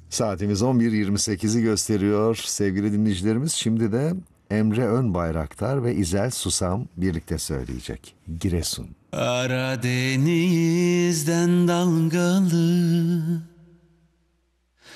Saatimiz 11.28'i gösteriyor sevgili dinleyicilerimiz. Şimdi de Emre Önbayraktar ve İzel Susam birlikte söyleyecek. Giresun. Karadeniz'den dalgalı